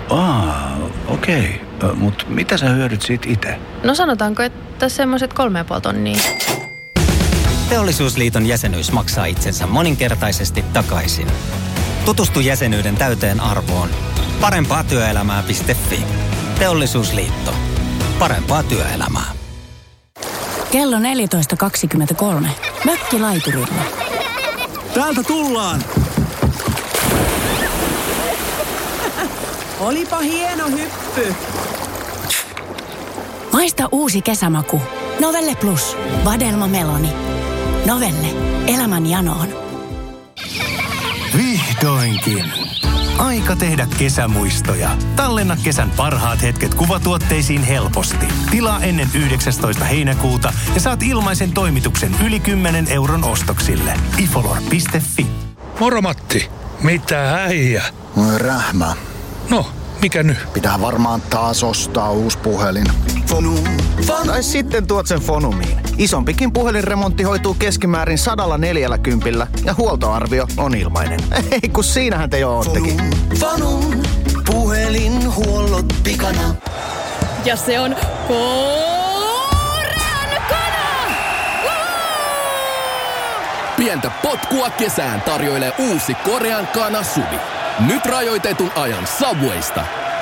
Okei. Mutta mitä sä hyödyt siitä itse? No sanotaanko, että semmoiset 3,5 tonnia. Teollisuusliiton jäsenyys maksaa itsensä moninkertaisesti takaisin. Tutustu jäsenyyden täyteen arvoon. Parempaatyöelämää.fi. Teollisuusliitto. Parempaa työelämää. Kello 14.23. Mökkilaiturilla. Täältä tullaan! Olipa hieno hyppy. Maista uusi kesämaku. Novelle Plus. Vadelma Meloni. Novelle. Elämän janoon. Vihdoinkin. Aika tehdä kesämuistoja. Tallenna kesän parhaat hetket kuvatuotteisiin helposti. Tilaa ennen 19. heinäkuuta ja saat ilmaisen toimituksen yli 10 euron ostoksille. ifolor.fi. Moro Matti. Mitä äijä? Rähmä. No, mikä nyt? Pitää varmaan taas ostaa uusi puhelin. Tai sitten tuot sen Fonumiin. Isompikin puhelinremontti hoituu keskimäärin 140 ja huoltoarvio on ilmainen. Ei kun siinähän te jo oottekin. Fonum, puhelinhuollot pikana. Ja se on Korean kana! Pientä potkua kesään tarjoilee uusi Korean kana Subi. Nyt rajoitetun ajan Subwaysta.